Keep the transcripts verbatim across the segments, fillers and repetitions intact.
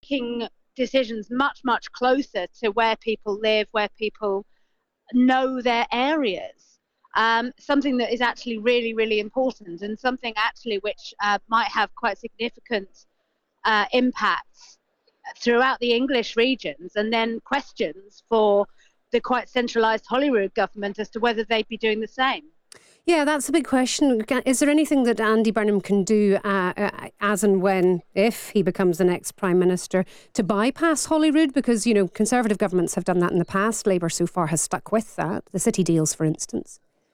making decisions much, much closer to where people live, where people know their areas. Um, something that is actually really, really important, and something actually which uh, might have quite significant uh, impacts throughout the English regions, and then questions for the quite centralised Holyrood government as to whether they'd be doing the same. Yeah, that's a big question. Is there anything that Andy Burnham can do uh, uh, as and when, if he becomes the next Prime Minister, to bypass Holyrood? Because, you know, Conservative governments have done that in the past. Labour so far has stuck with that. The city deals, for instance.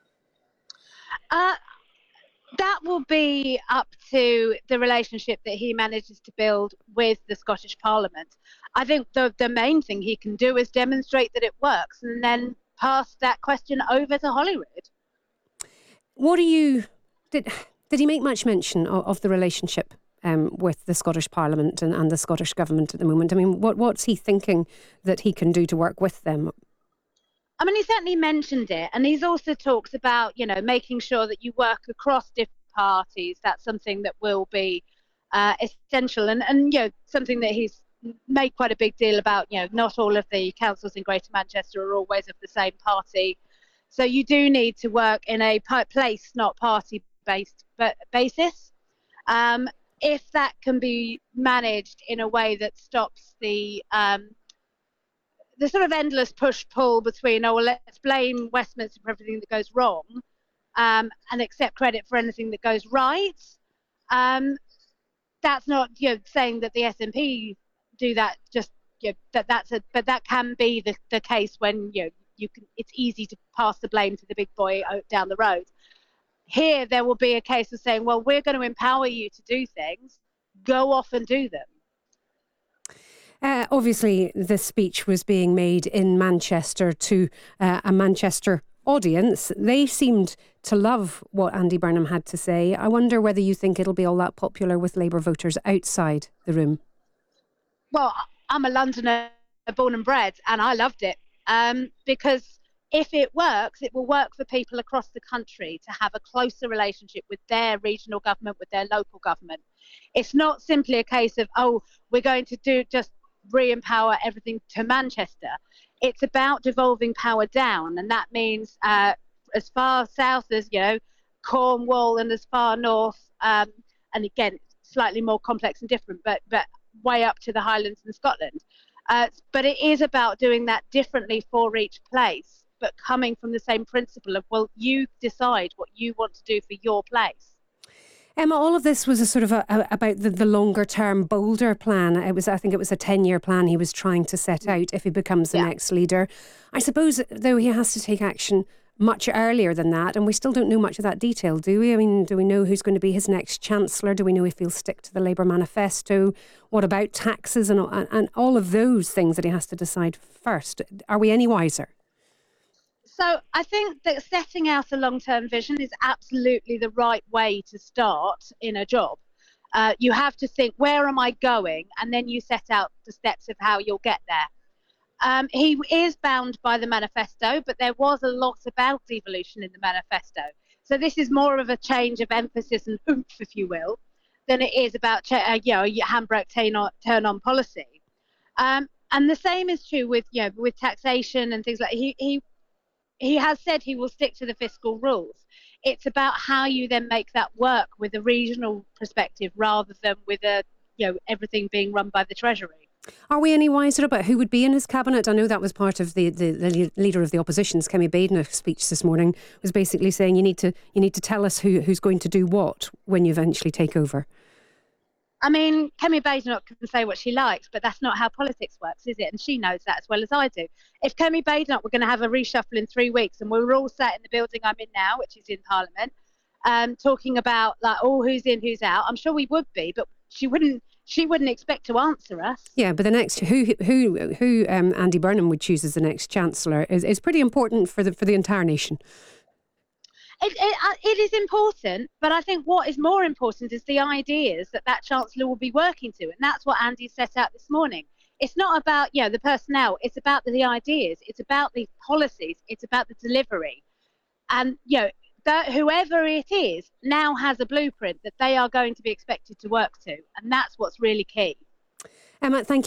Uh, that will be up to the relationship that he manages to build with the Scottish Parliament. I think the, the main thing he can do is demonstrate that it works and then pass that question over to Holyrood. What do you... Did, did he make much mention of, of the relationship um, with the Scottish Parliament and, and the Scottish Government at the moment? I mean, what what's he thinking that he can do to work with them? I mean, he certainly mentioned it, and he's also talks about, you know, making sure that you work across different parties. That's something that will be uh, essential, and, and, you know, something that he's made quite a big deal about. You know, not all of the councils in Greater Manchester are always of the same party. So you do need to work in a place, not party-based basis. Um, if that can be managed in a way that stops the... Um, the sort of endless push-pull between, oh, well, let's blame Westminster for everything that goes wrong um, and accept credit for anything that goes right. Um, that's not, you know, saying that the S N P do that. Just, you know, that that's a, but that can be the, the case when, you know, you can. It's easy to pass the blame to the big boy down the road. Here, there will be a case of saying, well, we're going to empower you to do things. Go off and do them. Uh, obviously, the speech was being made in Manchester to uh, a Manchester audience. They seemed to love what Andy Burnham had to say. I wonder whether you think it'll be all that popular with Labour voters outside the room. Well, I'm a Londoner born and bred, and I loved it um, because if it works, it will work for people across the country to have a closer relationship with their regional government, with their local government. It's not simply a case of, oh, we're going to do just re-empower everything to Manchester. It's about devolving power down, and that means uh, as far south as, you know, Cornwall, and as far north, um, and again, slightly more complex and different, but but way up to the Highlands and Scotland. Uh, but it is about doing that differently for each place, but coming from the same principle of, well, you decide what you want to do for your place. Emma, all of this was a sort of a, a, about the, the longer term, bolder plan. It was, I think it was a ten-year plan he was trying to set out if he becomes the yeah. next leader. I suppose, though, he has to take action much earlier than that, and we still don't know much of that detail, do we? I mean, do we know who's going to be his next Chancellor? Do we know if he'll stick to the Labour manifesto? What about taxes and, and, and all of those things that he has to decide first? Are we any wiser? So I think that setting out a long-term vision is absolutely the right way to start in a job. Uh, you have to think, where am I going? And then you set out the steps of how you'll get there. Um, he is bound by the manifesto, but there was a lot about devolution in the manifesto. So this is more of a change of emphasis and oomph, if you will, than it is about, uh, you know, handbrake turn on, turn on policy. Um, and the same is true with, you know, with taxation and things like he he. He has said he will stick to the fiscal rules. It's about how you then make that work with a regional perspective rather than with a, you know, everything being run by the Treasury. Are we any wiser about who would be in his cabinet? I know that was part of the, the, the leader of the opposition's, Kemi Badenoch's speech this morning, was basically saying you need to you need to tell us who who's going to do what when you eventually take over. I mean, Kemi Badenoch can say what she likes, but that's not how politics works, is it? And she knows that as well as I do. If Kemi Badenoch were going to have a reshuffle in three weeks and we were all sat in the building I'm in now, which is in Parliament, um, talking about, like, oh, who's in, who's out, I'm sure we would be, but she wouldn't she wouldn't expect to answer us. Yeah, but the next, who who who um, Andy Burnham would choose as the next Chancellor is, is pretty important for the for the entire nation. It, it, uh, it is important, but I think what is more important is the ideas that that Chancellor will be working to, and that's what Andy set out this morning. It's not about, you know, the personnel, it's about the ideas, it's about the policies, it's about the delivery. And, you know, that whoever it is now has a blueprint that they are going to be expected to work to, and that's what's really key. Emma, thank you.